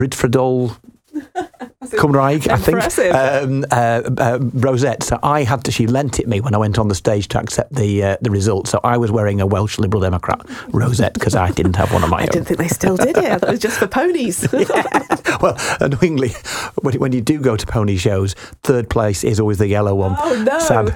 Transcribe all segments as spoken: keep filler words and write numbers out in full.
Ridfredol Cymraeg, I think, um, uh, uh, rosette. So I had to, she lent it me when I went on the stage to accept the uh, the result. So I was wearing a Welsh Liberal Democrat rosette because I didn't have one of my I own. I didn't think they still did it. I thought it was just for ponies. Yeah. Well, annoyingly, when, when you do go to pony shows, third place is always the yellow one. Oh, no. Sad.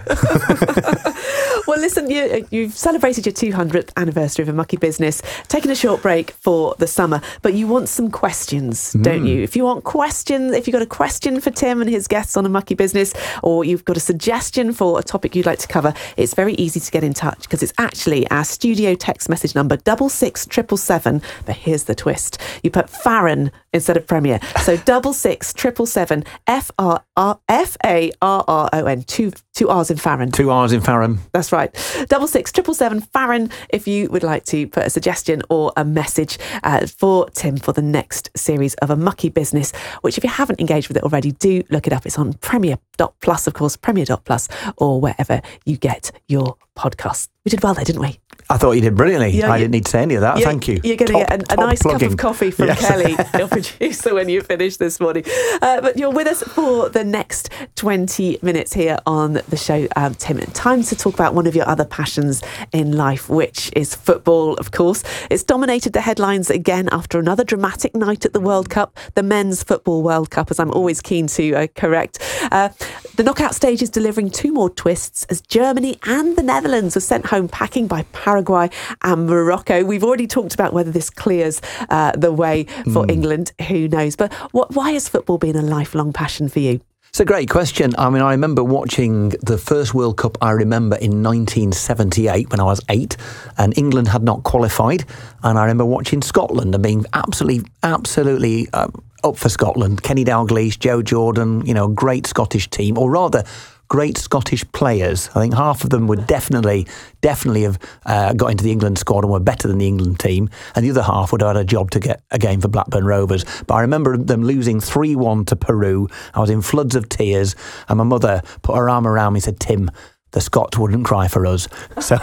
Well, listen, you, you've celebrated your two hundredth anniversary of A Mucky Business, taken a short break for the summer, but you want some questions, mm. don't you? If you want questions, if you've got a question for Tim and his guests on A Mucky Business, or you've got a suggestion for a topic you'd like to cover, it's very easy to get in touch because it's actually our studio text message number, double six triple seven. But here's the twist. You put Farron instead of Premier. So double six triple seven, F R R F A R R O N, two two R's in Farron. Two R's in Farron. That's right. Double six triple seven Farron. If you would like to put a suggestion or a message uh, for Tim for the next series of A Mucky Business, which if you haven't engaged with it already, do look it up. It's on Premier dot plus, of course, Premier dot plus, or wherever you get your podcasts. We did well there, didn't we? I thought you did brilliantly. Yeah, I you, didn't need to say any of that. Thank you. You're going to get a, a nice plugging. cup of coffee from yes. Kelly, your producer, when you finish this morning. Uh, but you're with us for the next twenty minutes here on the show, um, Tim. Time to talk about one of your other passions in life, which is football, of course. It's dominated the headlines again after another dramatic night at the World Cup, the Men's Football World Cup, as I'm always keen to uh, correct. Uh, the knockout stage is delivering two more twists as Germany and the Netherlands were sent home packing by Paraguay and Morocco. We've already talked about whether this clears uh, the way for mm. England. Who knows? But what, why has football been a lifelong passion for you? It's a great question. I mean, I remember watching the first World Cup, I remember in nineteen seventy-eight when I was eight, and England had not qualified. And I remember watching Scotland and being absolutely, absolutely um, up for Scotland. Kenny Dalglish, Joe Jordan, you know, great Scottish team, or rather, great Scottish players. I think half of them would definitely, definitely have uh, got into the England squad and were better than the England team. And the other half would have had a job to get a game for Blackburn Rovers. But I remember them losing three one to Peru. I was in floods of tears. And my mother put her arm around me and said, Tim, the Scots wouldn't cry for us. So,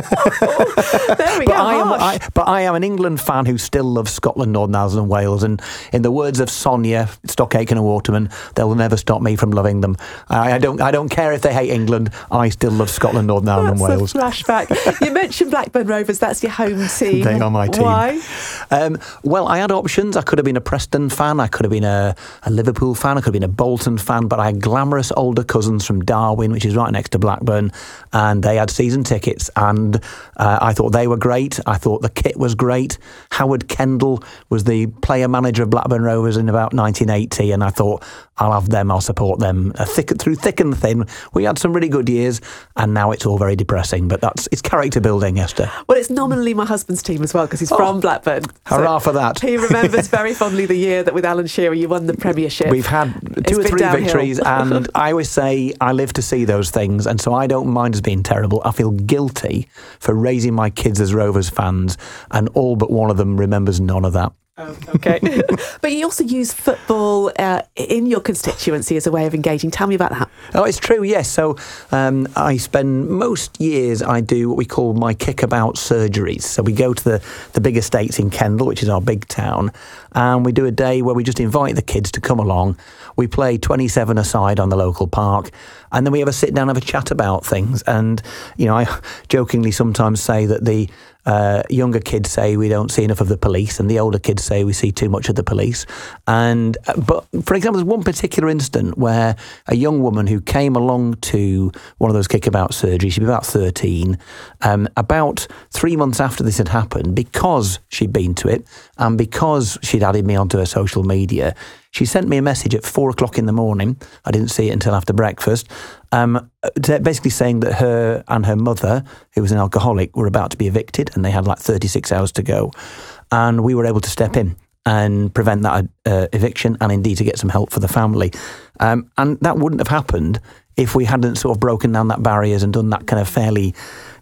oh, there we but go. I am, I, but I am an England fan who still loves Scotland, Northern Ireland and Wales. And in the words of Sonia, Stockaken and Waterman, they'll never stop me from loving them. I, I don't I don't care if they hate England. I still love Scotland, Northern Ireland and Wales. That's a flashback. You mentioned Blackburn Rovers. That's your home team. They are my team. Why? Um, well, I had options. I could have been a Preston fan. I could have been a, a Liverpool fan. I could have been a Bolton fan. But I had glamorous older cousins from Darwin, which is right next to Blackburn. And they had season tickets, and uh, I thought they were great. I thought the kit was great. Howard Kendall was the player manager of Blackburn Rovers in about nineteen eighty, and I thought, I'll have them, I'll support them. Uh, thick, through thick and thin, we had some really good years, and now it's all very depressing. But that's it's character building, Esther. Well, it's nominally my husband's team as well, because he's oh, from Blackburn. Hurrah so for that. He remembers very fondly the year that with Alan Shearer you won the Premiership. We've had two it's or three downhill. victories, and I always say I live to see those things, and so I don't mind as being terrible. I feel guilty for raising my kids as Rovers fans, and all but one of them remembers none of that. Oh, okay. But you also use football uh, in your constituency as a way of engaging. Tell me about that. Oh, it's true, yes. So um, I spend most years, I do what we call my kickabout surgeries. So we go to the, the big estates in Kendal, which is our big town, and we do a day where we just invite the kids to come along. We play twenty-seven aside on the local park, and then we have a sit down and have a chat about things. And, you know, I jokingly sometimes say that the Uh, younger kids say we don't see enough of the police, and the older kids say we see too much of the police. And uh, but for example, there's one particular incident where a young woman who came along to one of those kickabout surgeries, she'd be about thirteen, um, about three months after this had happened, because she'd been to it and because she'd added me onto her social media, she sent me a message at four o'clock in the morning. I didn't see it until after breakfast. Um, basically saying that her and her mother, who was an alcoholic, were about to be evicted, and they had like thirty-six hours to go. And we were able to step in and prevent that uh, eviction, and indeed to get some help for the family. Um, and that wouldn't have happened if we hadn't sort of broken down that barriers and done that kind of fairly,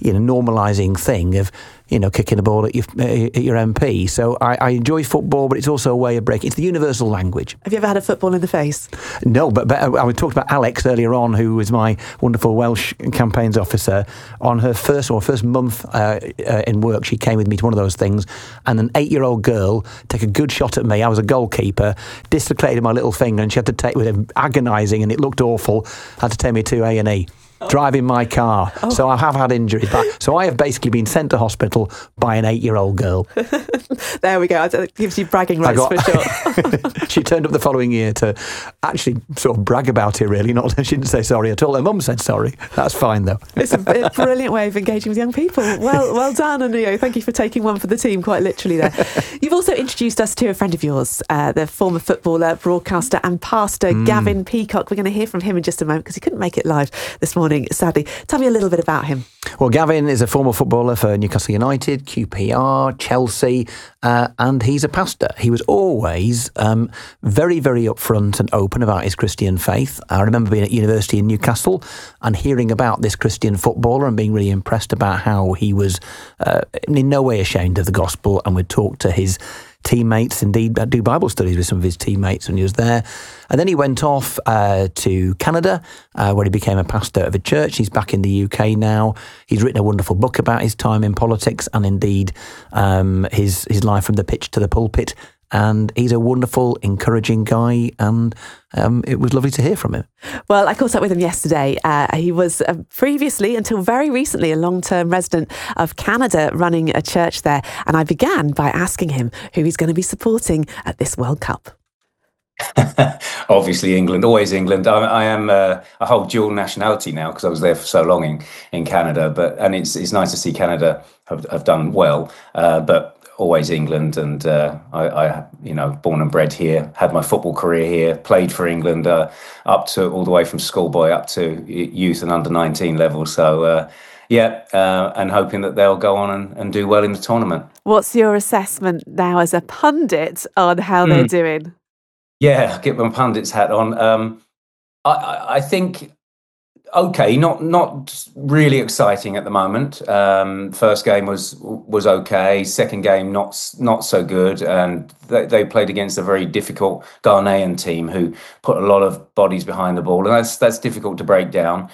you know, normalising thing of, you know, kicking a ball at your, at your M P. So I, I enjoy football, but it's also a way of breaking. It's the universal language. Have you ever had a football in the face? No, but, but I talked about Alex earlier on, who was my wonderful Welsh campaigns officer. On her first or first month uh, uh, in work, she came with me to one of those things, and an eight-year-old girl took a good shot at me. I was a goalkeeper, dislocated my little finger, and she had to take, with agonising, and it looked awful, had to take me to A and E. Driving my car. Oh. So I have had injuries. But, so I have basically been sent to hospital by an eight-year-old girl. There we go. It gives you bragging rights got, for sure. She turned up the following year to actually sort of brag about it, really. Not She didn't say sorry at all. Her mum said sorry. That's fine, though. It's a, a brilliant way of engaging with young people. Well well done, Anuyo. Thank you for taking one for the team, quite literally there. You've also introduced us to a friend of yours, uh, the former footballer, broadcaster and pastor, mm. Gavin Peacock. We're going to hear from him in just a moment because he couldn't make it live this morning, sadly. Tell me a little bit about him. Well, Gavin is a former footballer for Newcastle United, Q P R, Chelsea, uh, and he's a pastor. He was always um, very, very upfront and open about his Christian faith. I remember being at university in Newcastle and hearing about this Christian footballer and being really impressed about how he was uh, in no way ashamed of the gospel and would talk to his teammates, indeed do Bible studies with some of his teammates when he was there. And then he went off uh, to Canada, uh, where he became a pastor of a church. He's back in the U K now. He's written a wonderful book about his time in politics and indeed um, his, his life from the pitch to the pulpit. And he's a wonderful, encouraging guy, and um, it was lovely to hear from him. Well, I caught up with him yesterday. Uh, he was uh, previously, until very recently, a long-term resident of Canada, running a church there. And I began by asking him who he's going to be supporting at this World Cup. Obviously England, always England. I, I am uh, I hold dual nationality now because I was there for so long in, in Canada. But and it's it's nice to see Canada have, have done well. Uh, but always England, and uh, I, I, you know, born and bred here, had my football career here, played for England uh, up to all the way from schoolboy up to youth and under nineteen level. So, uh, yeah, uh, and hoping that they'll go on and, and do well in the tournament. What's your assessment now as a pundit on how mm. they're doing? Yeah, get my pundit's hat on. Um, I, I think. Okay, not not really exciting at the moment. Um, first game was was okay. Second game not not so good, and they, they played against a very difficult Ghanaian team who put a lot of bodies behind the ball, and that's that's difficult to break down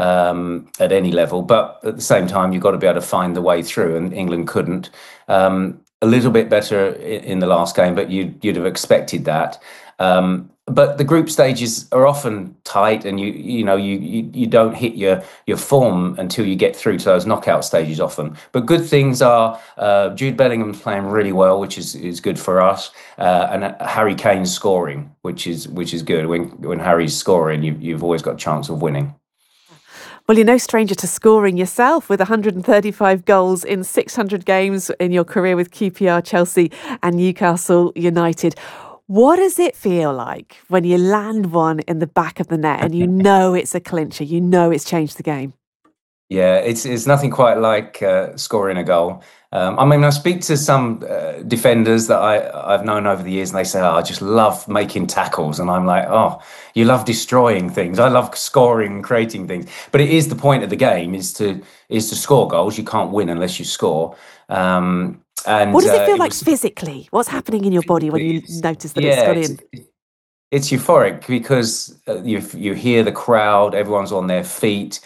um, at any level. But at the same time, you've got to be able to find the way through, and England couldn't. Um, a little bit better in the last game, but you'd you'd have expected that. Um, But the group stages are often tight, and you you know you, you you don't hit your your form until you get through to those knockout stages often. But good things are uh, Jude Bellingham's playing really well, which is, is good for us, uh, and Harry Kane's scoring, which is which is good. When when Harry's scoring, you, you've always got a chance of winning. Well, you're no stranger to scoring yourself, with one hundred thirty-five goals in six hundred games in your career with Q P R, Chelsea and Newcastle United. What does it feel like when you land one in the back of the net and you know it's a clincher, you know it's changed the game? Yeah, it's it's nothing quite like uh, scoring a goal. Um, I mean, I speak to some uh, defenders that I, I've known over the years, and they say, oh, I just love making tackles. And I'm like, oh, you love destroying things. I love scoring and creating things. But it is the point of the game is to is to score goals. You can't win unless you score. Um And, what does it feel uh, like it was, physically? What's happening in your body when you notice that yeah, it's gone in? It's, it's euphoric because uh, you you hear the crowd, everyone's on their feet.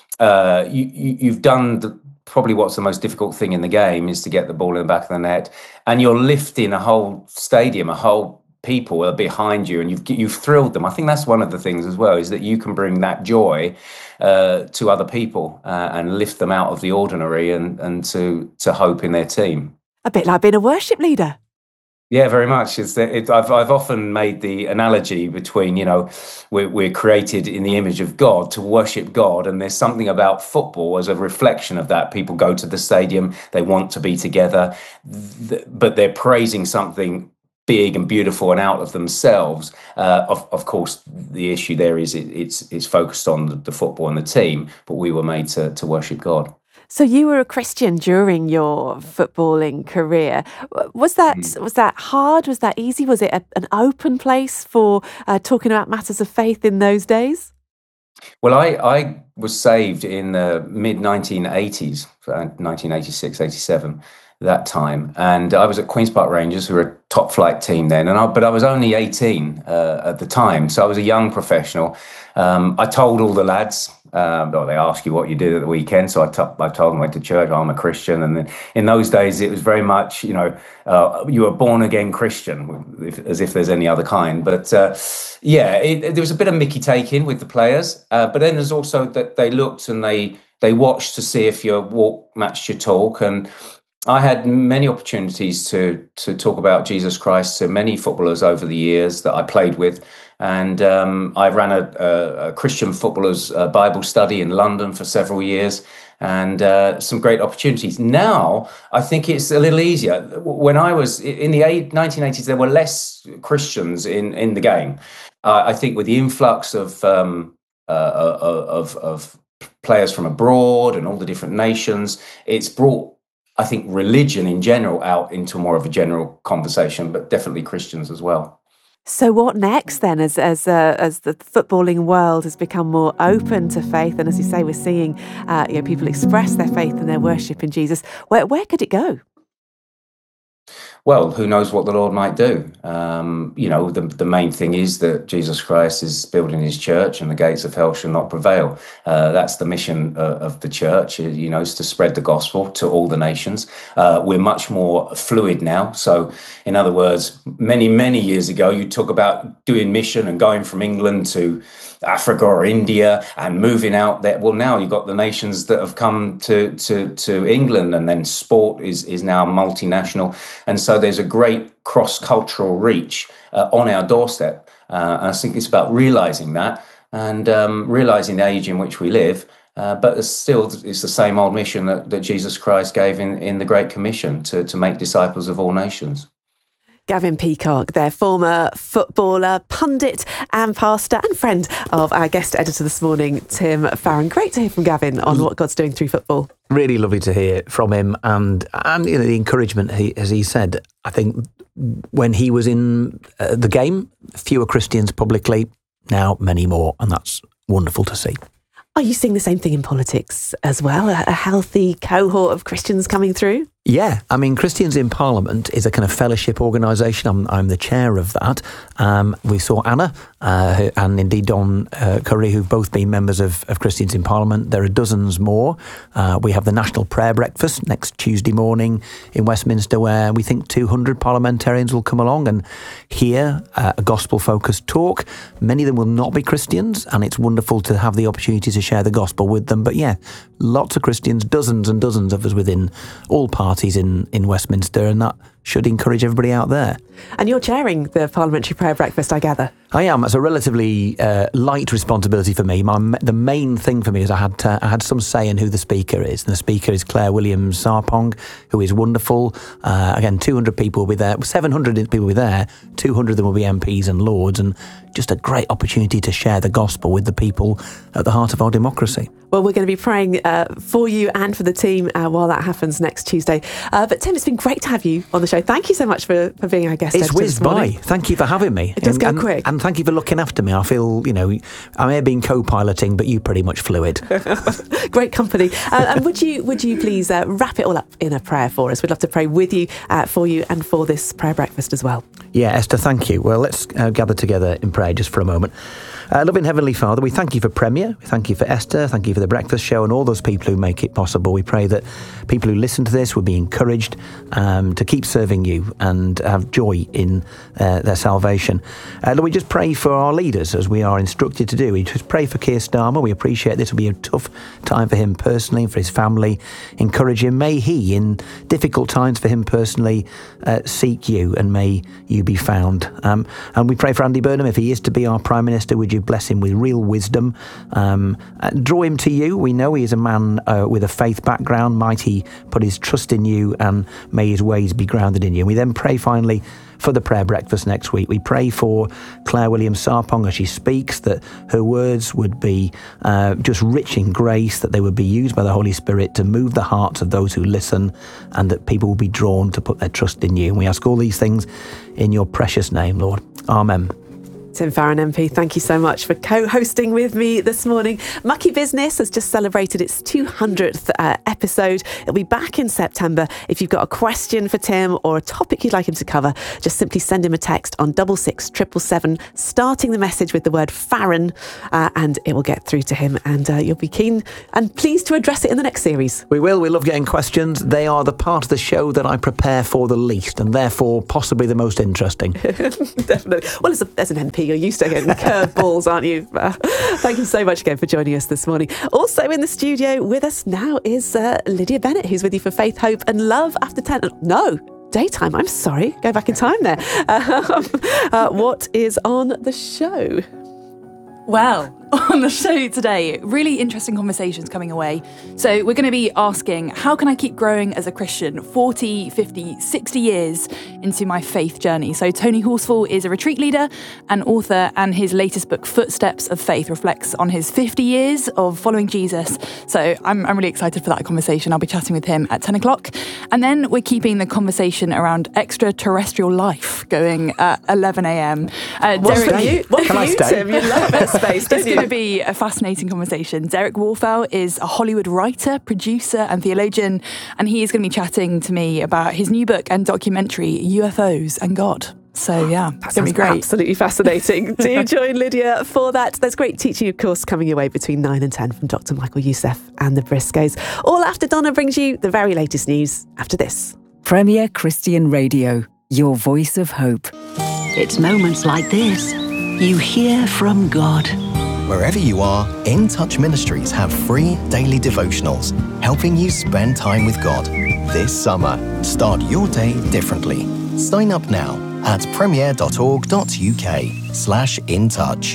Uh, you, you you've done the, probably what's the most difficult thing in the game is to get the ball in the back of the net, and you're lifting a whole stadium, a whole people are behind you, and you've you've thrilled them. I think that's one of the things as well, is that you can bring that joy uh, to other people uh, and lift them out of the ordinary and and to to hope in their team. A bit like being a worship leader. Yeah, very much. It's it, I've I've often made the analogy between, you know, we're we're created in the image of God to worship God, and there's something about football as a reflection of that. People go to the stadium, they want to be together, th- but they're praising something big and beautiful and out of themselves. Uh, of of course, the issue there is it, it's it's focused on the, the football and the team, but we were made to to worship God. So you were a Christian during your footballing career. Was that mm. was that hard? Was that easy? Was it a, an open place for uh, talking about matters of faith in those days? Well, I, I was saved in the mid nineteen eighties, nineteen eighty-six, eighty-seven, that time. And I was at Queen's Park Rangers, who were a top flight team then. And I, but I was only eighteen uh, at the time. So I was a young professional. Um, I told all the lads, um, oh, they ask you what you did at the weekend. So I, t- I told them I went to church, I'm a Christian. And then in those days, it was very much, you know, uh, you were born again Christian, if, as if there's any other kind. But uh, yeah, it, there was a bit of Mickey taking with the players. Uh, but then there's also that they looked and they they watched to see if your walk matched your talk. And I had many opportunities to to talk about Jesus Christ to many footballers over the years that I played with. And um, I ran a, a, a Christian footballers uh, Bible study in London for several years, and uh, some great opportunities. Now, I think it's a little easier. When I was in the nineteen eighties, there were less Christians in, in the game. Uh, I think with the influx of, um, uh, of, of players from abroad and all the different nations, it's brought, I think, religion in general out into more of a general conversation, but definitely Christians as well. So what next then, as as uh, as the footballing world has become more open to faith, and as you say, we're seeing uh, you know, people express their faith and their worship in Jesus. Where where could it go? Well, who knows what the Lord might do? Um, you know, the, the main thing is that Jesus Christ is building his church and the gates of hell shall not prevail. Uh, that's the mission uh, of the church, you know, is to spread the gospel to all the nations. Uh, we're much more fluid now. So, in other words, many, many years ago, you talk about doing mission and going from England to Africa or India and moving out there. Well, now you've got the nations that have come to to to England, and then sport is is now multinational, and so there's a great cross-cultural reach uh, on our doorstep. Uh, and I think it's about realizing that and um, realizing the age in which we live. Uh, but it's still, it's the same old mission that, that Jesus Christ gave in, in the Great Commission to to make disciples of all nations. Gavin Peacock, their former footballer, pundit and pastor and friend of our guest editor this morning, Tim Farron. Great to hear from Gavin on what God's doing through football. Really lovely to hear from him, and and you know, the encouragement, he, as he said, I think when he was in uh, the game, fewer Christians publicly, now many more, and that's wonderful to see. Are you seeing the same thing in politics as well? A, a healthy cohort of Christians coming through? Yeah, I mean, Christians in Parliament is a kind of fellowship organisation. I'm, I'm the chair of that. Um, we saw Anna uh, and indeed Don uh, Curry, who've both been members of, of Christians in Parliament. There are dozens more. Uh, we have the National Prayer Breakfast next Tuesday morning in Westminster, where we think two hundred parliamentarians will come along and hear uh, a gospel-focused talk. Many of them will not be Christians, and it's wonderful to have the opportunity to share the gospel with them. But yeah, lots of Christians, dozens and dozens of us within all parties in, in Westminster, and that should encourage everybody out there. And you're chairing the Parliamentary Prayer Breakfast, I gather. I am. It's a relatively uh, light responsibility for me. My, the main thing for me is I had to, I had some say in who the speaker is. And the speaker is Claire Williams-Sarpong, who is wonderful. Uh, again, two hundred people will be there. seven hundred people will be there. two hundred of them will be M Ps and Lords. And just a great opportunity to share the gospel with the people at the heart of our democracy. Well, we're going to be praying uh, for you and for the team uh, while that happens next Tuesday. Uh, but Tim, it's been great to have you on the show. Thank you so much for, for being our guest. It's whizzed by. Thank you for having me. It does and, go and, quick. And thank you for looking after me. I feel, you know, I may have been co-piloting, but you pretty much flew it. Great company. Uh, and would you would you please uh, wrap it all up in a prayer for us? We'd love to pray with you, uh, for you and for this prayer breakfast as well. Yeah, Esther, thank you. Well, let's uh, gather together in prayer just for a moment. Uh, loving Heavenly Father, we thank you for Premier, we thank you for Esther, thank you for the breakfast show and all those people who make it possible. We pray that people who listen to this will be encouraged um, to keep serving you and have joy in uh, their salvation. Uh, Lord, we just pray for our leaders as we are instructed to do. We just pray for Keir Starmer. We appreciate this will be a tough time for him personally and for his family. Encourage him. May he, in difficult times for him personally, uh, seek you, and may you be found. Um, and we pray for Andy Burnham. If he is to be our Prime Minister, would you bless him with real wisdom, um, draw him to you. We know he is a man uh, with a faith background. Might he put his trust in you, and may his ways be grounded in you. And we then pray finally for the prayer breakfast next week. We pray for Claire Williams-Sarpong as she speaks, that her words would be uh, just rich in grace, that they would be used by the Holy Spirit to move the hearts of those who listen, and that people will be drawn to put their trust in you. And we ask all these things in your precious name, Lord. Amen. Tim Farron M P, thank you so much for co-hosting with me this morning. Mucky Business has just celebrated its two hundredth uh, episode. It'll be back in September. If you've got a question for Tim or a topic you'd like him to cover, just simply send him a text on double six triple seven, starting the message with the word Farron, uh, and it will get through to him, and uh, you'll be keen and pleased to address it in the next series. We will. We love getting questions. They are the part of the show that I prepare for the least, and therefore possibly the most interesting. Definitely. Well, as, a, as an M P, you're used to getting curveballs, aren't you? Uh, thank you so much again for joining us this morning. Also in the studio with us now is uh, Lydia Bennett, who's with you for Faith, Hope and Love after ten. No, daytime. I'm sorry. Go back in time there. Um, uh, what is on the show? Well, on the show today, really interesting conversations coming away. So we're going to be asking, how can I keep growing as a Christian forty, fifty, sixty years into my faith journey? So Tony Horsfall is a retreat leader and author, and his latest book, Footsteps of Faith, reflects on his fifty years of following Jesus. So I'm, I'm really excited for that conversation. I'll be chatting with him at ten o'clock. And then we're keeping the conversation around extraterrestrial life going at eleven a.m. Uh, What's Derek, for you? What Can for I you, stay? Tim? You love that space, don't It's you? going to be a fascinating conversation. Derek Warfel is a Hollywood writer, producer and theologian, and he is going to be chatting to me about his new book and documentary, U F Os and God. So yeah, it's going to be great. Absolutely fascinating. Do join Lydia for that. There's great teaching, of course, coming your way between nine and ten from Doctor Michael Youssef and the Briscoes. All after Donna brings you the very latest news after this. Premier Christian Radio, your voice of hope. It's moments like this you hear from God. Wherever you are, In Touch Ministries have free daily devotionals, helping you spend time with God. This summer, start your day differently. Sign up now at premier.org.uk slash in touch.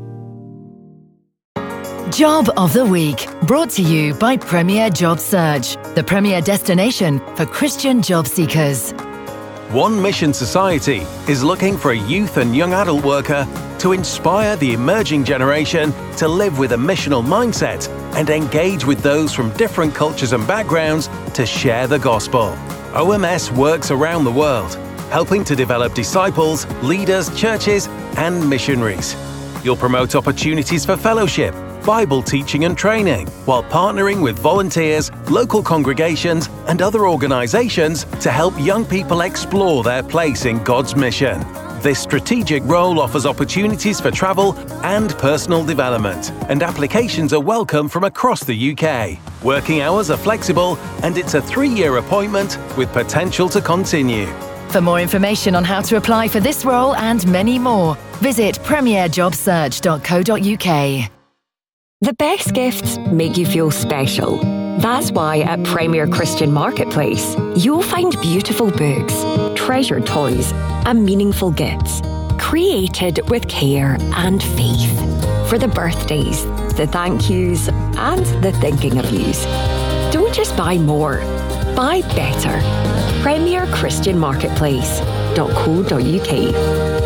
Job of the Week, brought to you by Premier Job Search, the premier destination for Christian job seekers. One Mission Society is looking for a youth and young adult worker to inspire the emerging generation to live with a missional mindset and engage with those from different cultures and backgrounds to share the gospel. O M S works around the world, helping to develop disciples, leaders, churches, and missionaries. You'll promote opportunities for fellowship, Bible teaching and training, while partnering with volunteers, local congregations, and other organizations to help young people explore their place in God's mission. This strategic role offers opportunities for travel and personal development, and applications are welcome from across the U K. Working hours are flexible, and it's a three-year appointment with potential to continue. For more information on how to apply for this role and many more, visit premier job search dot co dot uk. The best gifts make you feel special. That's why at Premier Christian Marketplace, you'll find beautiful books, treasured toys, and meaningful gifts, created with care and faith. For the birthdays, the thank yous, and the thinking of yous. Don't just buy more, buy better. Premier Christian Marketplace dot co dot uk.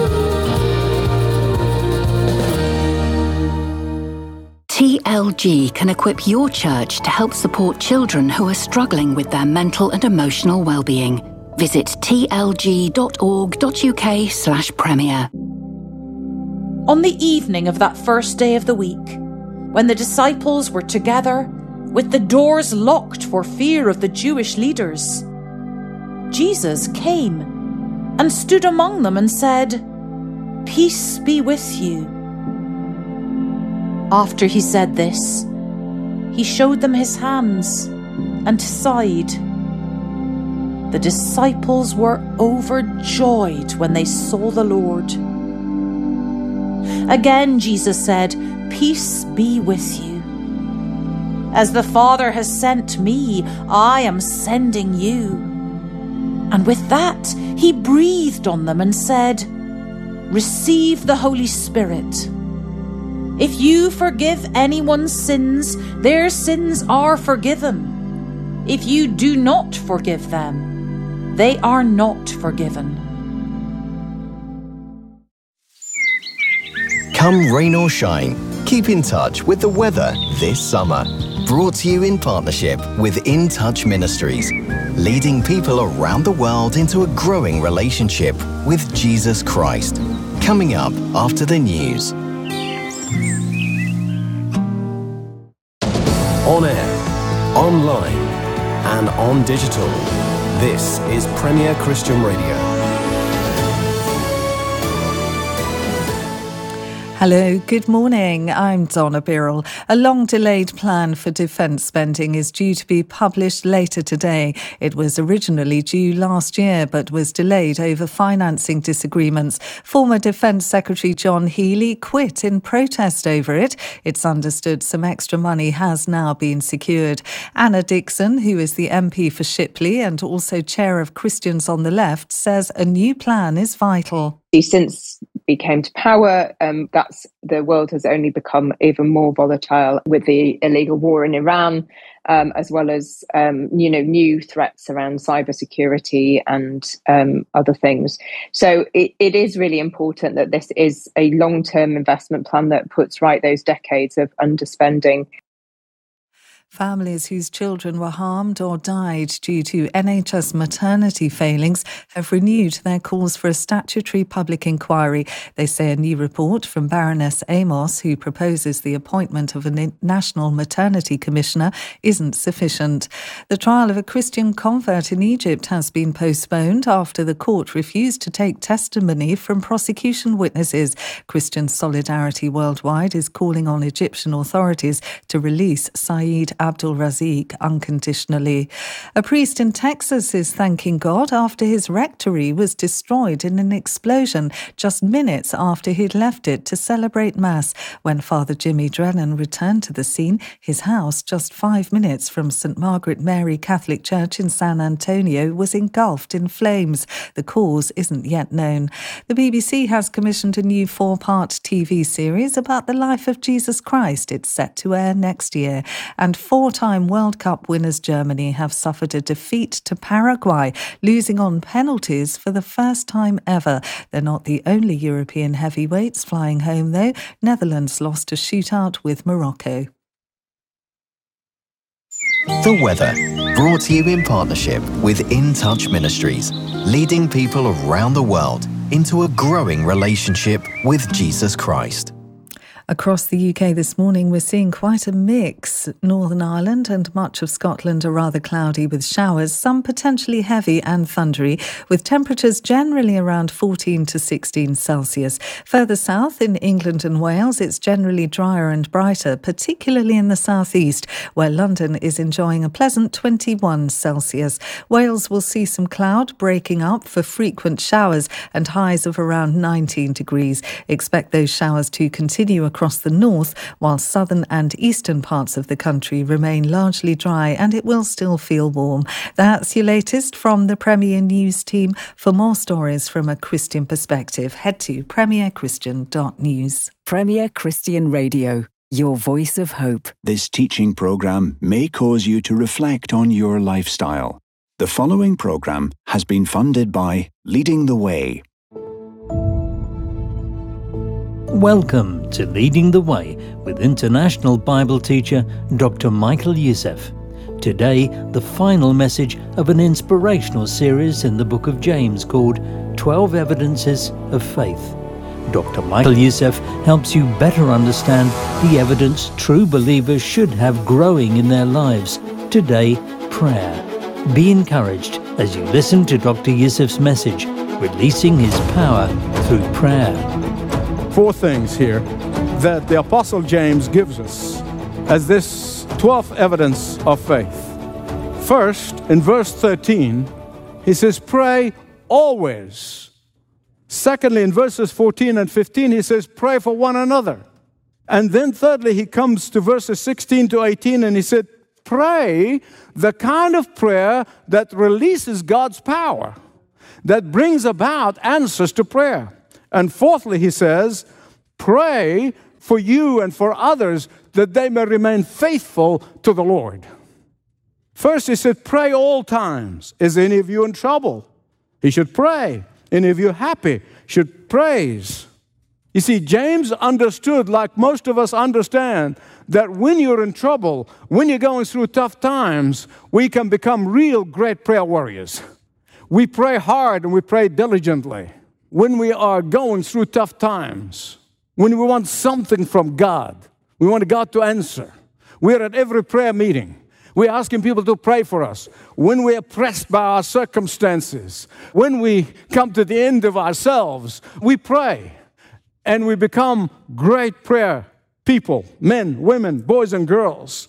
T L G can equip your church to help support children who are struggling with their mental and emotional well-being. Visit t l g dot org dot u k slash premier. On the evening of that first day of the week, when the disciples were together, with the doors locked for fear of the Jewish leaders, Jesus came and stood among them and said, "Peace be with you." After he said this, he showed them his hands and side. The disciples were overjoyed when they saw the Lord. Again, Jesus said, "Peace be with you. As the Father has sent me, I am sending you." And with that, he breathed on them and said, "Receive the Holy Spirit. If you forgive anyone's sins, their sins are forgiven. If you do not forgive them, they are not forgiven." Come rain or shine, keep in touch with the weather this summer. Brought to you in partnership with In Touch Ministries, leading people around the world into a growing relationship with Jesus Christ. coming up after the news. On air, online, and on digital. This is Premier Christian Radio. Hello, good morning. I'm Donna Birrell. A long-delayed plan for defence spending is due to be published later today. It was originally due last year, but was delayed over financing disagreements. Former Defence Secretary John Healey quit in protest over it. It's understood some extra money has now been secured. Anna Dixon, who is the M P for Shipley and also chair of Christians on the Left, says a new plan is vital. Since he came to power, um, that's the world has only become even more volatile with the illegal war in Iran, um, as well as um, you know new threats around cybersecurity and um, other things. So it, it is really important that this is a long-term investment plan that puts right those decades of underspending. Families whose children were harmed or died due to N H S maternity failings have renewed their calls for a statutory public inquiry. They say a new report from Baroness Amos, who proposes the appointment of a national maternity commissioner, isn't sufficient. The trial of a Christian convert in Egypt has been postponed after the court refused to take testimony from prosecution witnesses. Christian Solidarity Worldwide is calling on Egyptian authorities to release Saeed Abdul Razik unconditionally. A priest in Texas is thanking God after his rectory was destroyed in an explosion just minutes after he'd left it to celebrate Mass. When Father Jimmy Drennan returned to the scene, his house, just five minutes from Saint Margaret Mary Catholic Church in San Antonio, was engulfed in flames. The cause isn't yet known. The B B C has commissioned a new four-part T V series about the life of Jesus Christ. It's set to air next year. And four-time World Cup winners Germany have suffered a defeat to Paraguay, losing on penalties for the first time ever. They're not the only European heavyweights flying home, though. Netherlands lost a shootout with Morocco. The weather, brought to you in partnership with In Touch Ministries, leading people around the world into a growing relationship with Jesus Christ. Across the U K this morning, we're seeing quite a mix. Northern Ireland and much of Scotland are rather cloudy with showers, some potentially heavy and thundery, with temperatures generally around fourteen to sixteen Celsius. Further south in England and Wales, it's generally drier and brighter, particularly in the southeast, where London is enjoying a pleasant twenty-one Celsius. Wales will see some cloud breaking up for frequent showers and highs of around nineteen degrees. Expect those showers to continue across the north, while southern and eastern parts of the country remain largely dry, and it will still feel warm. That's your latest from the Premier News team. For more stories from a Christian perspective, head to premier christian dot news. Premier Christian Radio, your voice of hope. This teaching programme may cause you to reflect on your lifestyle. The following programme has been funded by Leading the Way. Welcome to Leading the Way with international Bible teacher Doctor Michael Youssef. Today, the final message of an inspirational series in the book of James called twelve Evidences of Faith. Doctor Michael Youssef helps you better understand the evidence true believers should have growing in their lives. Today, prayer. Be encouraged as you listen to Doctor Youssef's message, releasing his power through prayer. Four things here that the Apostle James gives us as this twelfth evidence of faith. First, in verse thirteen, he says, pray always. Secondly, in verses fourteen and fifteen, he says, pray for one another. And then thirdly, he comes to verses sixteen to eighteen, and he said, pray the kind of prayer that releases God's power, that brings about answers to prayer. And fourthly, he says, pray for you and for others that they may remain faithful to the Lord. First, he said, pray all times. Is any of you in trouble? He should pray. Any of you happy? Should praise. You see, James understood, like most of us understand, that when you're in trouble, when you're going through tough times, we can become real great prayer warriors. We pray hard and we pray diligently. when we are going through tough times, when we want something from God, we want God to answer. We're at every prayer meeting. We're asking people to pray for us. When we are pressed by our circumstances, when we come to the end of ourselves, we pray. And we become great prayer people, men, women, boys and girls.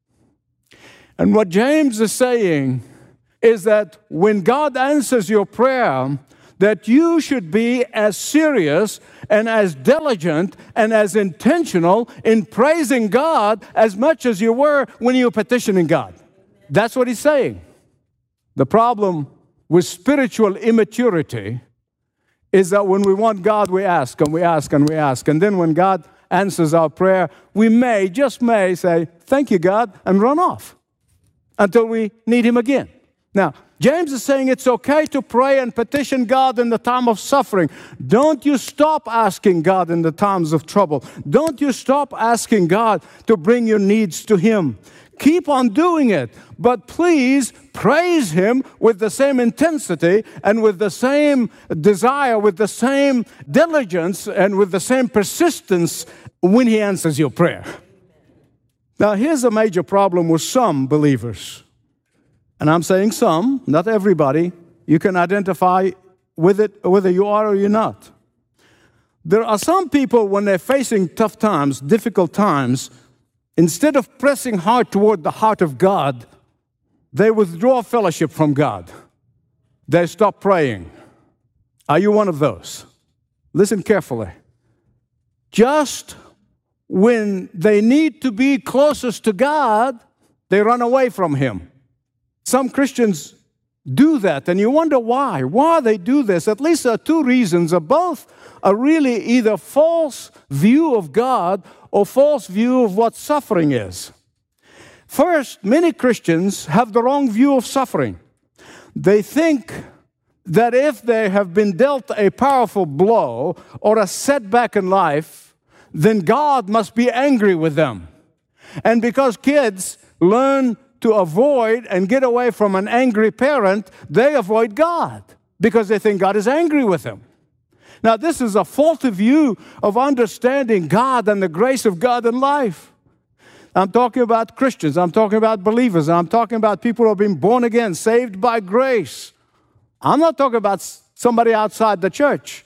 And what James is saying is that when God answers your prayer, that you should be as serious and as diligent and as intentional in praising God as much as you were when you were petitioning God. That's what he's saying. The problem with spiritual immaturity is that when we want God, we ask and we ask and we ask. And then when God answers our prayer, we may, just may, say, thank you, God, and run off until we need him again. Now, James is saying it's okay to pray and petition God in the time of suffering. Don't you stop asking God in the times of trouble. Don't you stop asking God to bring your needs to him. Keep on doing it, but please praise him with the same intensity and with the same desire, with the same diligence and with the same persistence when he answers your prayer. Now, here's a major problem with some believers. And I'm saying some, not everybody. You can identify with it whether you are or you're not. There are some people, when they're facing tough times, difficult times, instead of pressing hard toward the heart of God, they withdraw fellowship from God. They stop praying. Are you one of those? Listen carefully. Just when they need to be closest to God, they run away from him. Some Christians do that, and you wonder why. Why they do this? At least there are two reasons. Both are really either false view of God or false view of what suffering is. First, many Christians have the wrong view of suffering. They think that if they have been dealt a powerful blow or a setback in life, then God must be angry with them. And because kids learn to avoid and get away from an angry parent, they avoid God because they think God is angry with them. Now, this is a faulty view of understanding God and the grace of God in life. I'm talking about Christians. I'm talking about believers. I'm talking about people who have been born again, saved by grace. I'm not talking about somebody outside the church.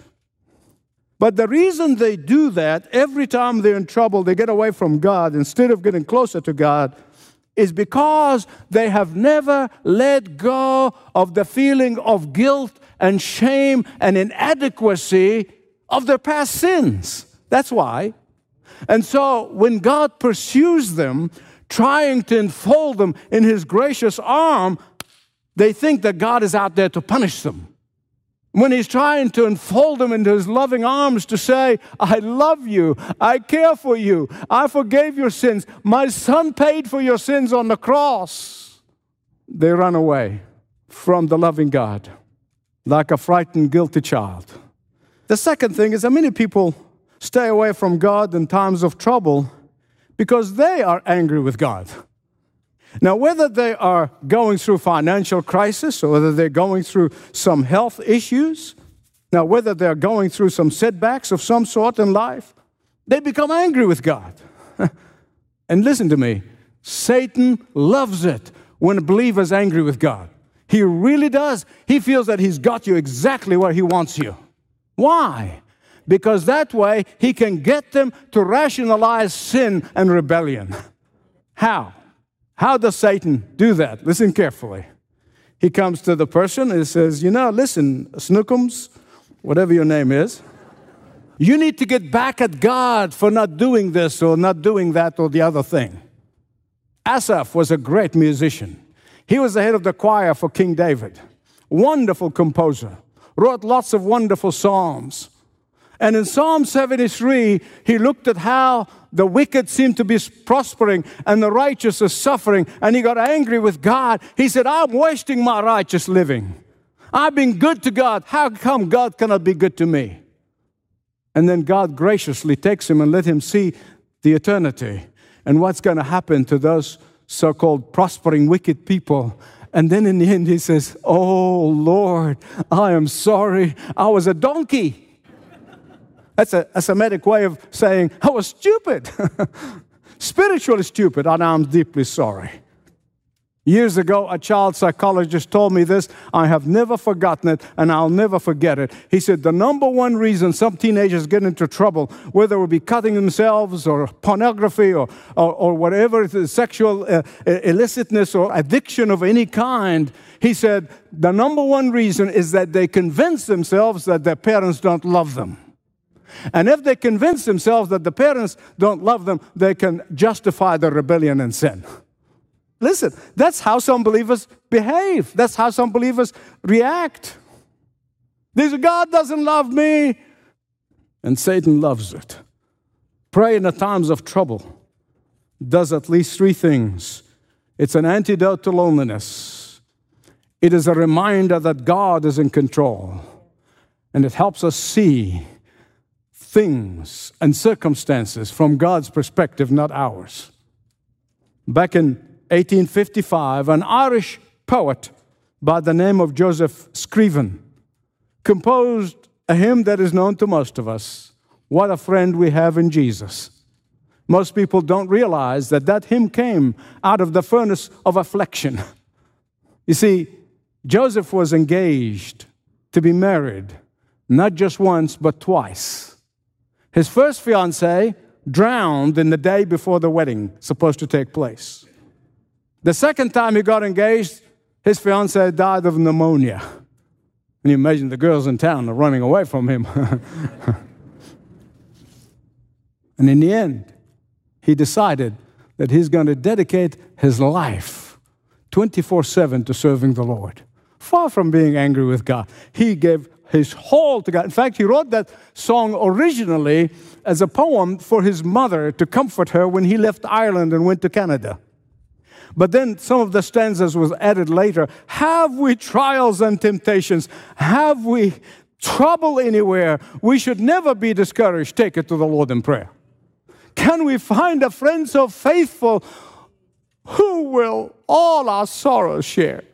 But the reason they do that, every time they're in trouble, they get away from God instead of getting closer to God, is because they have never let go of the feeling of guilt and shame and inadequacy of their past sins. That's why. And so when God pursues them, trying to enfold them in his gracious arm, they think that God is out there to punish them. When he's trying to enfold them into his loving arms to say, I love you, I care for you, I forgave your sins, my son paid for your sins on the cross, they run away from the loving God like a frightened, guilty child. The second thing is that many people stay away from God in times of trouble because they are angry with God. Now, whether they are going through financial crisis or whether they're going through some health issues, now whether they're going through some setbacks of some sort in life, they become angry with God. And listen to me, Satan loves it when a believer is angry with God. He really does. He feels that he's got you exactly where he wants you. Why? Because that way he can get them to rationalize sin and rebellion. How? How does Satan do that? Listen carefully. He comes to the person and says, you know, listen, Snookums, whatever your name is, you need to get back at God for not doing this or not doing that or the other thing. Asaph was a great musician. He was the head of the choir for King David. Wonderful composer. Wrote lots of wonderful psalms. And in Psalm seventy-three, he looked at how the wicked seemed to be prospering and the righteous are suffering, and he got angry with God. He said, I'm wasting my righteous living. I've been good to God. How come God cannot be good to me? And then God graciously takes him and let him see the eternity and what's going to happen to those so-called prospering wicked people And then in the end he says, oh, Lord, I am sorry. I was a donkey. That's a, a Semitic way of saying, I was stupid. Spiritually stupid, and I'm deeply sorry. Years ago, a child psychologist told me this. I have never forgotten it, and I'll never forget it. He said, the number one reason some teenagers get into trouble, whether it would be cutting themselves or pornography or, or, or whatever, sexual uh, illicitness or addiction of any kind, he said, the number one reason is that they convince themselves that their parents don't love them. And if they convince themselves that the parents don't love them, they can justify their rebellion and sin. Listen, that's how some believers behave. That's how some believers react. They say, God doesn't love me. And Satan loves it. Pray in the times of trouble does at least three things. It's an antidote to loneliness. It is a reminder that God is in control. And it helps us see things and circumstances from God's perspective, not ours. Back in eighteen fifty-five, an Irish poet by the name of Joseph Scriven composed a hymn that is known to most of us, What a Friend We Have in Jesus. Most people don't realize that that hymn came out of the furnace of affliction. You see, Joseph was engaged to be married, not just once, but twice. His first fiancée drowned in the day before the wedding supposed to take place. The second time he got engaged, his fiancée died of pneumonia. And you imagine the girls in town are running away from him. And in the end, he decided that he's going to dedicate his life twenty-four seven to serving the Lord. Far from being angry with God, he gave his whole to God. In fact, he wrote that song originally as a poem for his mother to comfort her when he left Ireland and went to Canada. But then some of the stanzas was added later. Have we trials and temptations? Have we trouble anywhere? We should never be discouraged. Take it to the Lord in prayer. Can we find a friend so faithful who will all our sorrows share?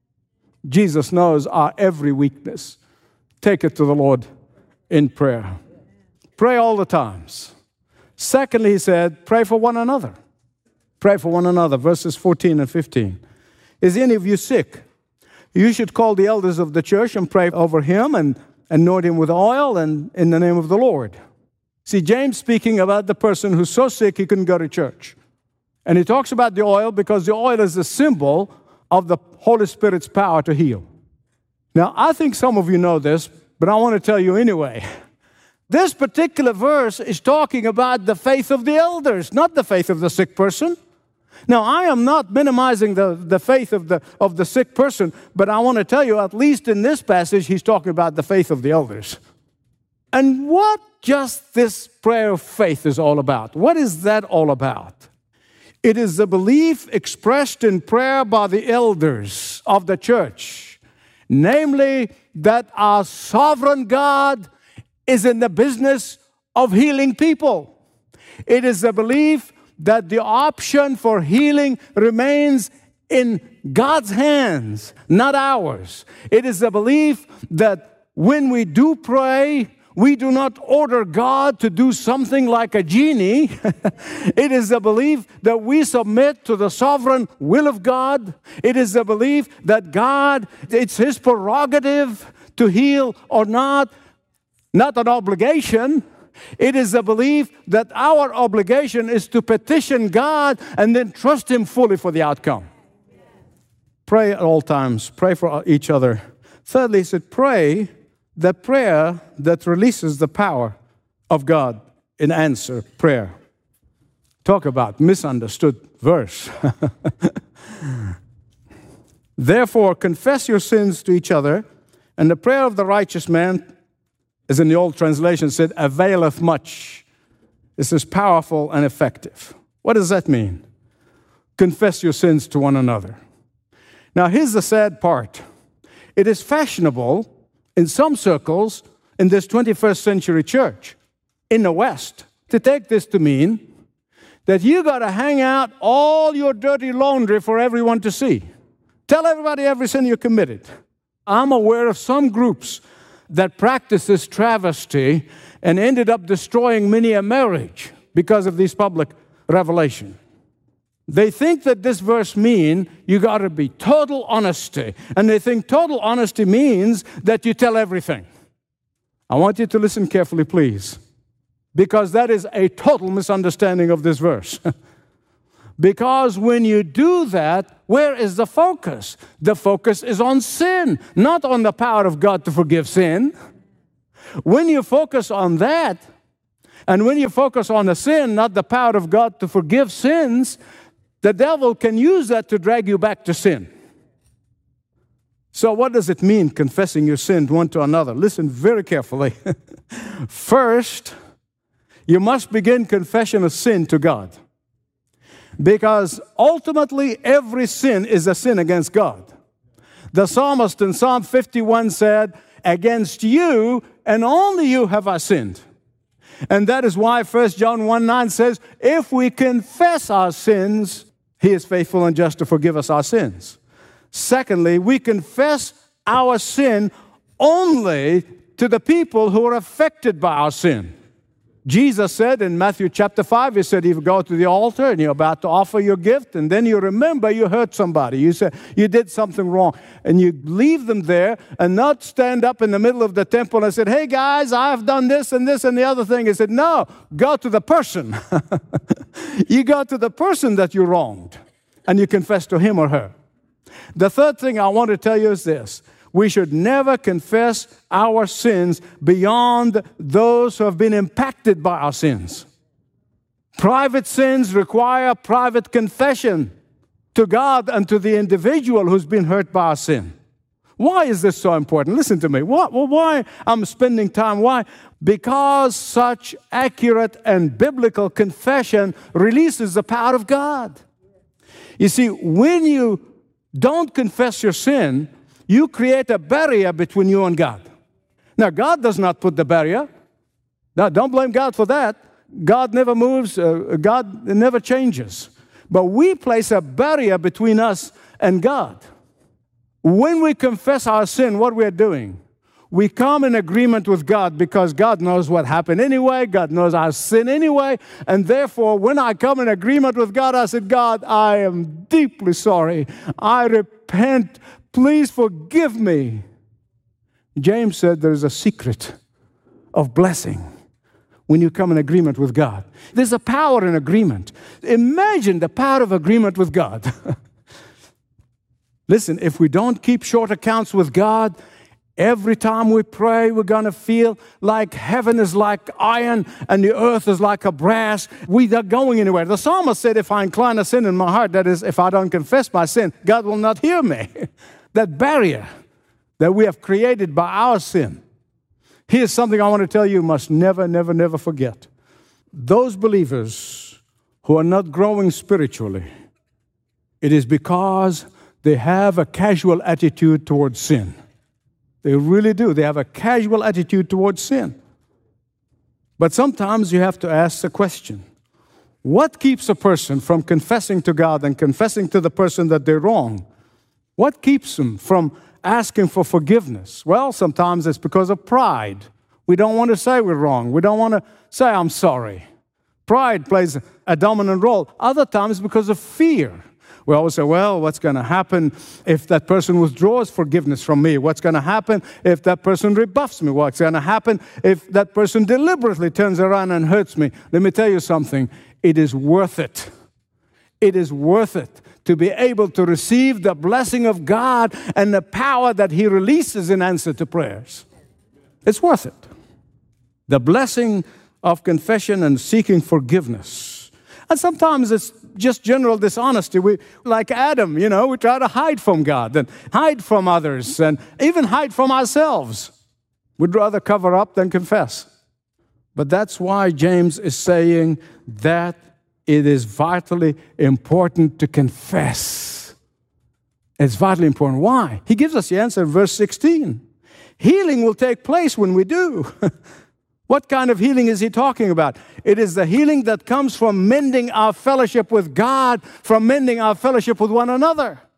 Jesus knows our every weakness. Take it to the Lord in prayer. Pray all the times. Secondly, he said, pray for one another. Pray for one another, verses fourteen and fifteen. Is any of you sick? You should call the elders of the church and pray over him and anoint him with oil and in the name of the Lord. See, James speaking about the person who's so sick he couldn't go to church. And he talks about the oil because the oil is a symbol of the Holy Spirit's power to heal. Now, I think some of you know this, but I want to tell you anyway. This particular verse is talking about the faith of the elders, not the faith of the sick person. Now, I am not minimizing the, the faith of the, of the sick person, but I want to tell you, at least in this passage, he's talking about the faith of the elders. And what just this prayer of faith is all about? What is that all about? It is the belief expressed in prayer by the elders of the church, namely that our sovereign God is in the business of healing people. It is the belief that the option for healing remains in God's hands, not ours. It is the belief that when we do pray, we do not order God to do something like a genie. It is the belief that we submit to the sovereign will of God. It is the belief that God, it's His prerogative to heal or not, not an obligation. It is the belief that our obligation is to petition God and then trust Him fully for the outcome. Pray at all times. Pray for each other. Thirdly, he said, pray the prayer that releases the power of God in answer prayer. Talk about misunderstood verse. Therefore, confess your sins to each other, and the prayer of the righteous man, as in the old translation said, availeth much. This is powerful and effective. What does that mean? Confess your sins to one another. Now, here's the sad part. It is fashionable in some circles in this twenty-first century church in the West to take this to mean that you got to hang out all your dirty laundry for everyone to see. Tell everybody every sin you committed. I'm aware of some groups that practice this travesty and ended up destroying many a marriage because of these public revelation. They think that this verse means you got to be total honesty. And they think total honesty means that you tell everything. I want you to listen carefully, please, because that is a total misunderstanding of this verse. Because when you do that, where is the focus? The focus is on sin, not on the power of God to forgive sin. When you focus on that, and when you focus on the sin, not the power of God to forgive sins, the devil can use that to drag you back to sin. So what does it mean, confessing your sin one to another? Listen very carefully. First, you must begin confession of sin to God. Because ultimately, every sin is a sin against God. The psalmist in Psalm fifty-one said, against you and only you have I sinned. And that is why First John one nine says, if we confess our sins, He is faithful and just to forgive us our sins. Secondly, we confess our sin only to the people who are affected by our sin. Jesus said in Matthew chapter five, He said, if you go to the altar and you're about to offer your gift, and then you remember you hurt somebody, you said you did something wrong, and you leave them there and not stand up in the middle of the temple and said, hey guys, I've done this and this and the other thing. He said, no, go to the person. You go to the person that you wronged, and you confess to him or her. The third thing I want to tell you is this. We should never confess our sins beyond those who have been impacted by our sins. Private sins require private confession to God and to the individual who's been hurt by our sin. Why is this so important? Listen to me. Why, well, why I'm spending time? Why? Because such accurate and biblical confession releases the power of God. You see, when you don't confess your sin, you create a barrier between you and God. Now, God does not put the barrier. Now, don't blame God for that. God never moves. Uh, God never changes. But we place a barrier between us and God. When we confess our sin, what we're doing, we come in agreement with God because God knows what happened anyway. God knows our sin anyway. And therefore, when I come in agreement with God, I said, God, I am deeply sorry. I repent. Please forgive me. James said there's a secret of blessing when you come in agreement with God. There's a power in agreement. Imagine the power of agreement with God. Listen, if we don't keep short accounts with God, every time we pray, we're going to feel like heaven is like iron and the earth is like a brass. We are going anywhere. The psalmist said, if I incline a sin in my heart, that is, if I don't confess my sin, God will not hear me. That barrier that we have created by our sin. Here's something I want to tell you, you must never, never, never forget. Those believers who are not growing spiritually, it is because they have a casual attitude towards sin. They really do. They have a casual attitude towards sin. But sometimes you have to ask the question, what keeps a person from confessing to God and confessing to the person that they're wrong? What keeps them from asking for forgiveness? Well, sometimes it's because of pride. We don't want to say we're wrong. We don't want to say, I'm sorry. Pride plays a dominant role. Other times because of fear. We always say, well, what's going to happen if that person withdraws forgiveness from me? What's going to happen if that person rebuffs me? What's going to happen if that person deliberately turns around and hurts me? Let me tell you something. It is worth it. It is worth it to be able to receive the blessing of God and the power that He releases in answer to prayers. It's worth it. The blessing of confession and seeking forgiveness. And sometimes it's just general dishonesty. We, like Adam, you know, we try to hide from God and hide from others and even hide from ourselves. We'd rather cover up than confess. But that's why James is saying that it is vitally important to confess. It's vitally important. Why? He gives us the answer in verse sixteen. Healing will take place when we do. What kind of healing is he talking about? It is the healing that comes from mending our fellowship with God, from mending our fellowship with one another.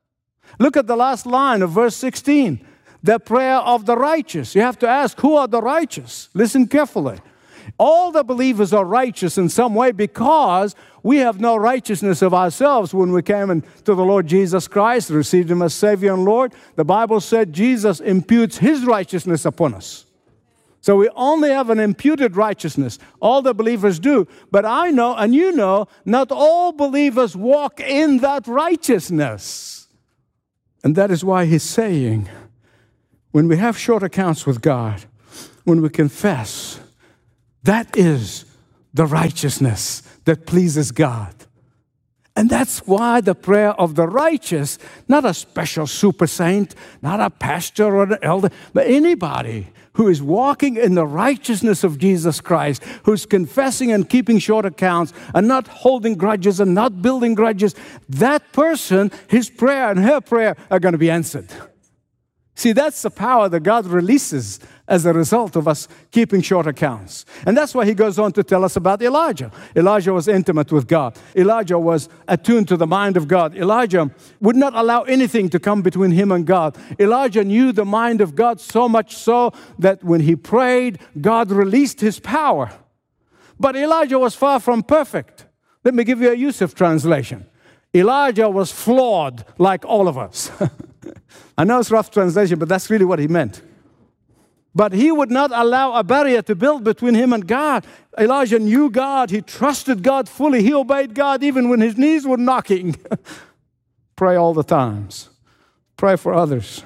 Look at the last line of verse sixteen. The prayer of the righteous. You have to ask, who are the righteous? Listen carefully. All the believers are righteous in some way because we have no righteousness of ourselves when we came into the Lord Jesus Christ, received Him as Savior and Lord. The Bible said Jesus imputes His righteousness upon us. So we only have an imputed righteousness. All the believers do. But I know, and you know, not all believers walk in that righteousness. And that is why He's saying, when we have short accounts with God, when we confess, that is the righteousness that pleases God. And that's why the prayer of the righteous, not a special super saint, not a pastor or an elder, but anybody who is walking in the righteousness of Jesus Christ, who's confessing and keeping short accounts and not holding grudges and not building grudges, that person, his prayer and her prayer are going to be answered. See, that's the power that God releases as a result of us keeping short accounts. And that's why He goes on to tell us about Elijah. Elijah was intimate with God. Elijah was attuned to the mind of God. Elijah would not allow anything to come between him and God. Elijah knew the mind of God so much so that when he prayed, God released His power. But Elijah was far from perfect. Let me give you a Yusuf translation. Elijah was flawed like all of us. I know it's a rough translation, but that's really what he meant. But he would not allow a barrier to build between him and God. Elijah knew God. He trusted God fully. He obeyed God even when his knees were knocking. Pray all the times. Pray for others.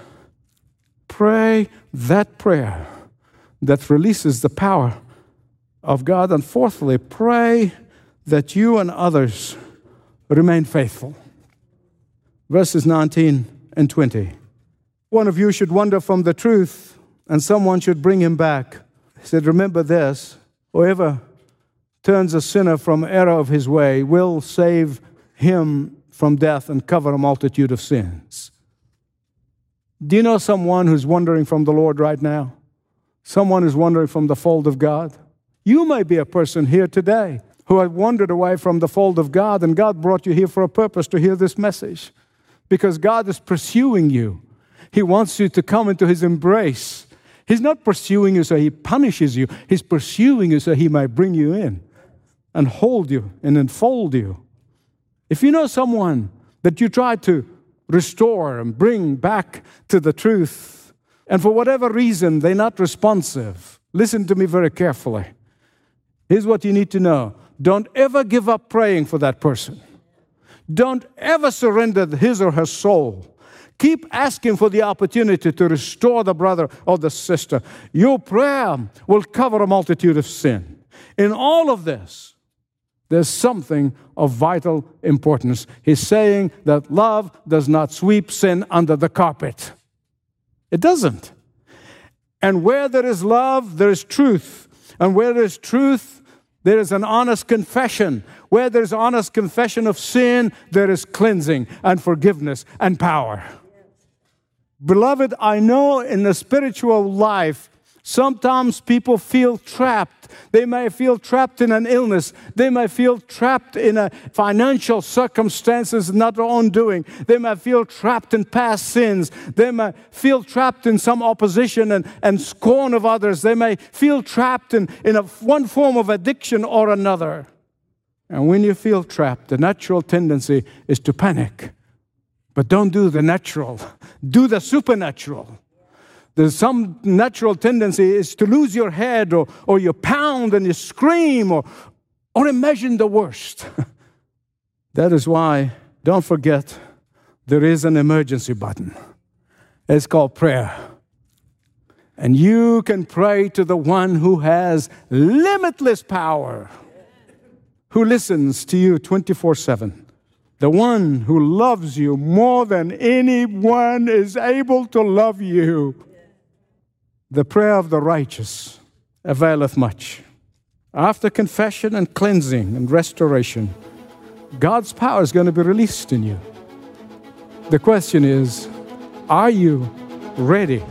Pray that prayer that releases the power of God. And fourthly, pray that you and others remain faithful. Verses nineteen and twenty. One of you should wander from the truth, and someone should bring him back. He said, remember this, whoever turns a sinner from error of his way will save him from death and cover a multitude of sins. Do you know someone who's wandering from the Lord right now? Someone who's wandering from the fold of God? You may be a person here today who had wandered away from the fold of God, and God brought you here for a purpose to hear this message. Because God is pursuing you. He wants you to come into His embrace. He's not pursuing you so He punishes you. He's pursuing you so He might bring you in and hold you and enfold you. If you know someone that you try to restore and bring back to the truth, and for whatever reason they're not responsive, listen to me very carefully. Here's what you need to know. Don't ever give up praying for that person. Don't ever surrender his or her soul. Keep asking for the opportunity to restore the brother or the sister. Your prayer will cover a multitude of sin. In all of this, there's something of vital importance. He's saying that love does not sweep sin under the carpet. It doesn't. And where there is love, there is truth. And where there is truth, there is an honest confession. Where there is honest confession of sin, there is cleansing and forgiveness and power. Beloved, I know in the spiritual life, sometimes people feel trapped. They may feel trapped in an illness. They may feel trapped in a financial circumstances not their own doing. They may feel trapped in past sins. They may feel trapped in some opposition and, and scorn of others. They may feel trapped in, in a, one form of addiction or another. And when you feel trapped, the natural tendency is to panic. But don't do the natural. Do the supernatural. There's some natural tendency is to lose your head, or, or you pound and you scream, or, or imagine the worst. That is why, don't forget, there is an emergency button. It's called prayer. And you can pray to the one who has limitless power, who listens to you twenty-four seven. The one who loves you more than anyone is able to love you. The prayer of the righteous availeth much. After confession and cleansing and restoration, God's power is going to be released in you. The question is, are you ready?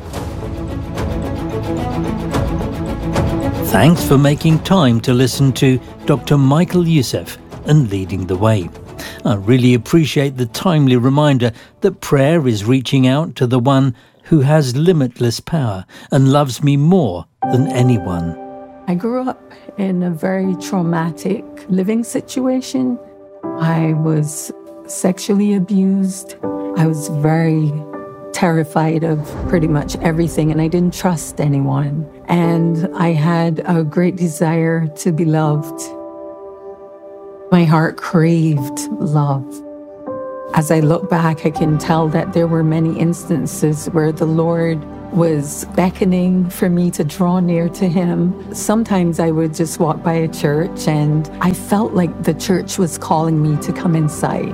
Thanks for making time to listen to Doctor Michael Youssef and Leading the Way. I really appreciate the timely reminder that prayer is reaching out to the one who has limitless power and loves me more than anyone. I grew up in a very traumatic living situation. I was sexually abused. I was very terrified of pretty much everything, and I didn't trust anyone. And I had a great desire to be loved. My heart craved love. As I look back, I can tell that there were many instances where the Lord was beckoning for me to draw near to Him. Sometimes I would just walk by a church and I felt like the church was calling me to come inside.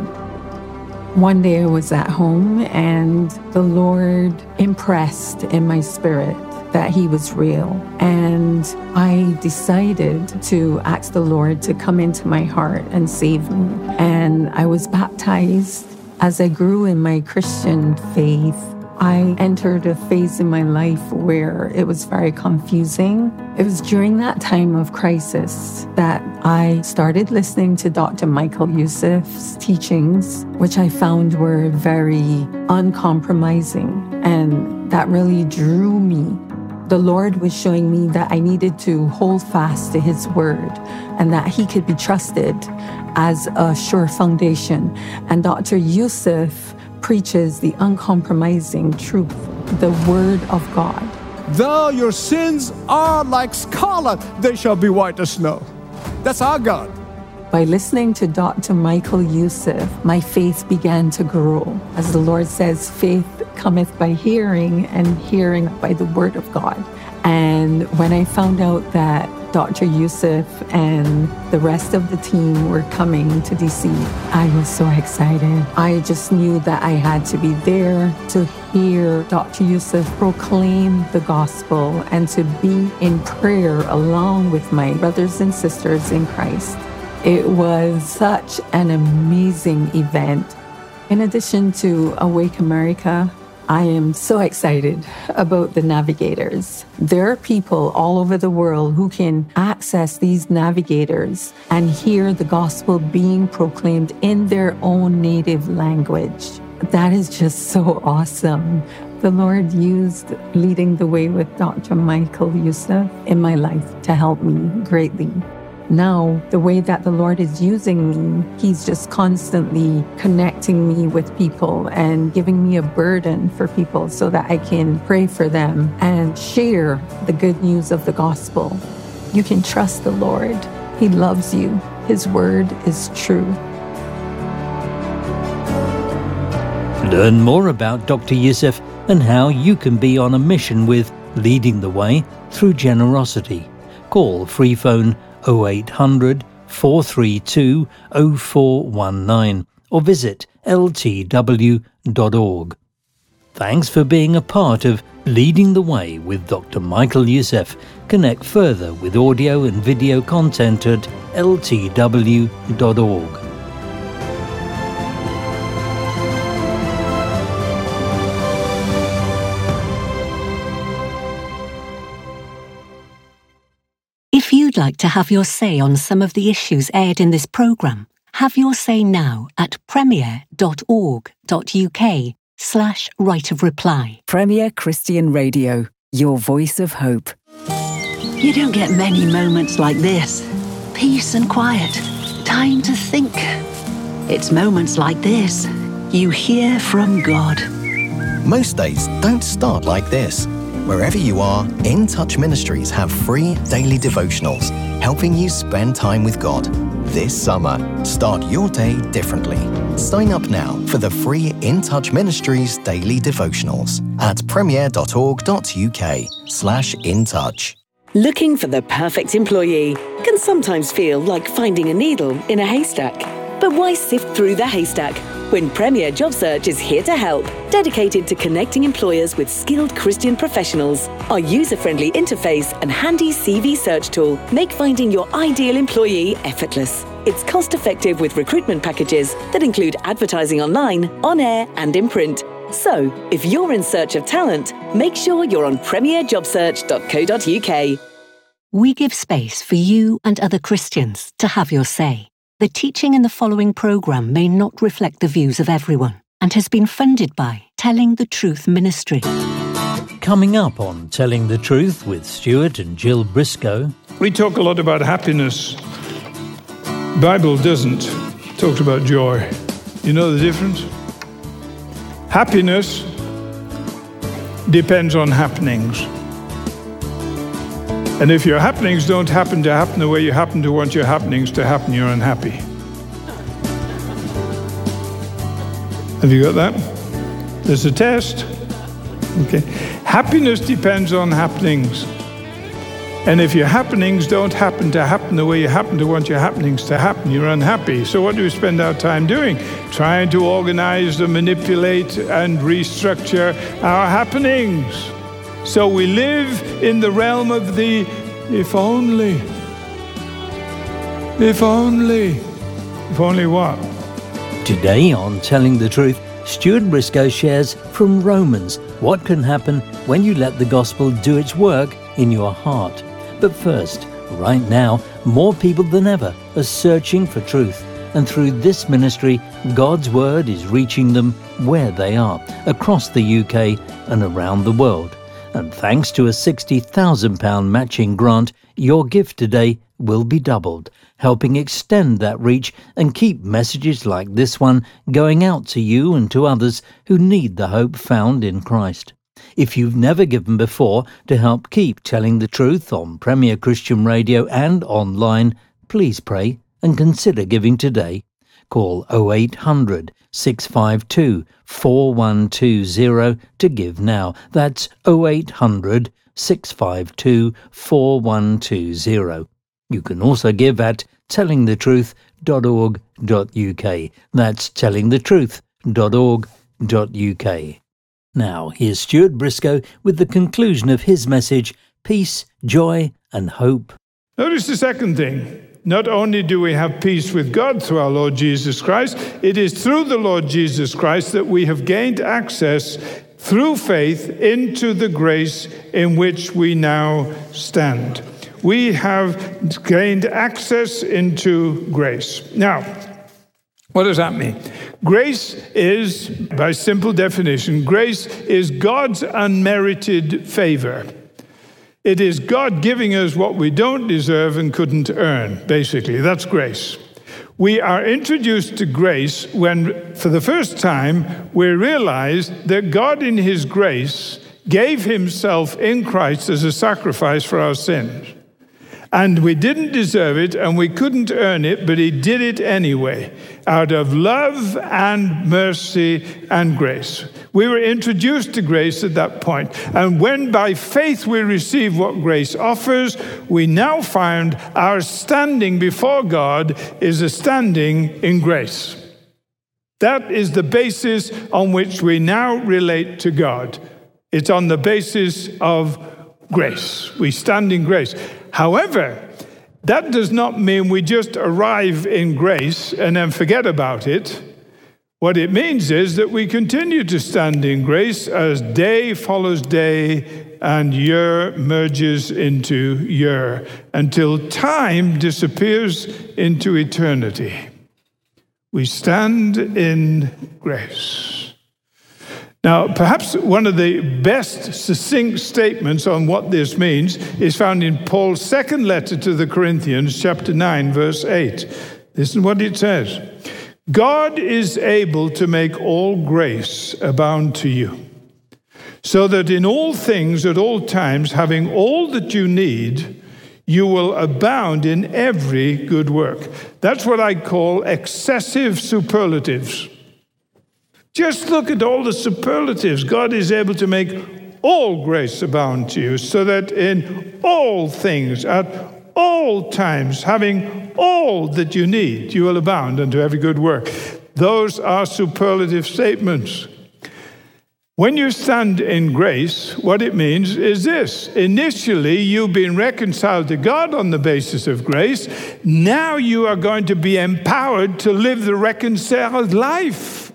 One day I was at home and the Lord impressed in my spirit that He was real. And I decided to ask the Lord to come into my heart and save me. And I was baptized. As I grew in my Christian faith, I entered a phase in my life where it was very confusing. It was during that time of crisis that I started listening to Doctor Michael Youssef's teachings, which I found were very uncompromising, and that really drew me. The Lord was showing me that I needed to hold fast to His word and that He could be trusted as a sure foundation. And Doctor Youssef preaches the uncompromising truth, the word of God. Though your sins are like scarlet, they shall be white as snow. That's our God. By listening to Doctor Michael Youssef, my faith began to grow. As the Lord says, faith cometh by hearing, and hearing by the word of God. And when I found out that Doctor Youssef and the rest of the team were coming to D C, I was so excited. I just knew that I had to be there to hear Doctor Youssef proclaim the gospel and to be in prayer along with my brothers and sisters in Christ. It was such an amazing event. In addition to Awake America, I am so excited about the navigators. There are people all over the world who can access these navigators and hear the gospel being proclaimed in their own native language. That is just so awesome. The Lord used leading the way with Doctor Michael Youssef in my life to help me greatly. Now, the way that the Lord is using me, He's just constantly connecting me with people and giving me a burden for people so that I can pray for them and share the good news of the gospel. You can trust the Lord. He loves you. His word is true. Learn more about Doctor Youssef and how you can be on a mission with Leading the Way through generosity. Call free phone oh eight hundred, four three two, oh four one nine or visit L T W dot org. Thanks for being a part of Leading the Way with Doctor Michael Youssef. Connect further with audio and video content at L T W dot org. If you'd like to have your say on some of the issues aired in this programme, have your say now at premier dot org dot U K slash right of reply. Premier Christian Radio, your voice of hope. You don't get many moments like this. Peace and quiet. Time to think. It's moments like this you hear from God. Most days don't start like this. Wherever you are, In Touch Ministries have free daily devotionals, helping you spend time with God. This summer, start your day differently. Sign up now for the free In Touch Ministries daily devotionals at premier dot org dot U K slash in touch. Looking for the perfect employee can sometimes feel like finding a needle in a haystack. But why sift through the haystack when Premier Job Search is here to help, dedicated to connecting employers with skilled Christian professionals? Our user-friendly interface and handy C V search tool make finding your ideal employee effortless. It's cost-effective with recruitment packages that include advertising online, on air, and in print. So, if you're in search of talent, make sure you're on premier job search dot co dot U K. We give space for you and other Christians to have your say. The teaching in the following programme may not reflect the views of everyone and has been funded by Telling the Truth Ministry. Coming up on Telling the Truth with Stuart and Jill Briscoe. We talk a lot about happiness. The Bible doesn't. It talks about joy. You know the difference? Happiness depends on happenings. And if your happenings don't happen to happen the way you happen to want your happenings to happen, you're unhappy. Have you got that? There's a test. Okay. Happiness depends on happenings. And if your happenings don't happen to happen the way you happen to want your happenings to happen, you're unhappy. So what do we spend our time doing? Trying to organize and manipulate and restructure our happenings. So we live in the realm of the if only. If only. If only what? Today on Telling the Truth, Stuart Briscoe shares from Romans what can happen when you let the gospel do its work in your heart. But first, right now, more people than ever are searching for truth. And through this ministry, God's word is reaching them where they are, across the U K and around the world. And thanks to a sixty thousand pounds matching grant, your gift today will be doubled, helping extend that reach and keep messages like this one going out to you and to others who need the hope found in Christ. If you've never given before to help keep telling the truth on Premier Christian Radio and online, please pray and consider giving today. Call oh eight hundred, six five two, four one two zero to give now. That's oh eight hundred, six five two, four one two zero. You can also give at telling the truth dot org dot U K. That's telling the truth dot org dot U K. Now, here's Stuart Briscoe with the conclusion of his message, Peace, Joy and Hope. Notice the second thing. Not only do we have peace with God through our Lord Jesus Christ, it is through the Lord Jesus Christ that we have gained access through faith into the grace in which we now stand. We have gained access into grace. Now, what does that mean? Grace is, by simple definition, grace is God's unmerited favor. It is God giving us what we don't deserve and couldn't earn, basically. That's grace. We are introduced to grace when, for the first time, we realize that God in His grace gave Himself in Christ as a sacrifice for our sins. And we didn't deserve it and we couldn't earn it, but He did it anyway, out of love and mercy and grace. We were introduced to grace at that point. And when by faith we receive what grace offers, we now find our standing before God is a standing in grace. That is the basis on which we now relate to God. It's on the basis of grace. We stand in grace. However, that does not mean we just arrive in grace and then forget about it. What it means is that we continue to stand in grace as day follows day and year merges into year until time disappears into eternity. We stand in grace. Now, perhaps one of the best succinct statements on what this means is found in Paul's second letter to the Corinthians, chapter nine, verse eight. Listen what it says. God is able to make all grace abound to you, so that in all things at all times, having all that you need, you will abound in every good work. That's what I call excessive superlatives. Just look at all the superlatives. God is able to make all grace abound to you, so that in all things, at all times, having all that you need, you will abound unto every good work. Those are superlative statements. When you stand in grace, what it means is this. Initially, you've been reconciled to God on the basis of grace. Now you are going to be empowered to live the reconciled life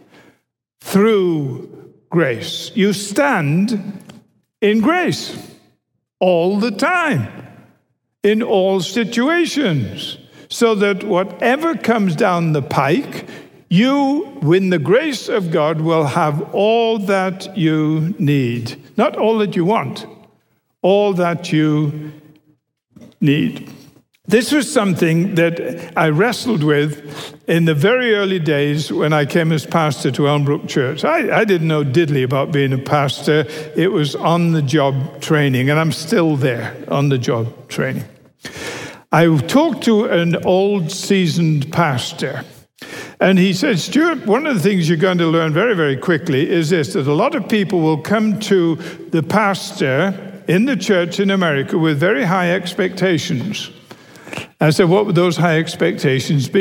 through grace. You stand in grace all the time, in all situations. so that whatever comes down the pike, you, in the grace of God, will have all that you need. Not all that you want, all that you need. This was something that I wrestled with in the very early days when I came as pastor to Elmbrook Church. I, I didn't know diddly about being a pastor. It was on-the-job training, and I'm still there, on-the-job training. I talked to an old, seasoned pastor, and he said, Stuart, one of the things you're going to learn very, very quickly is this, that a lot of people will come to the pastor in the church in America with very high expectations. I said, what would those high expectations be?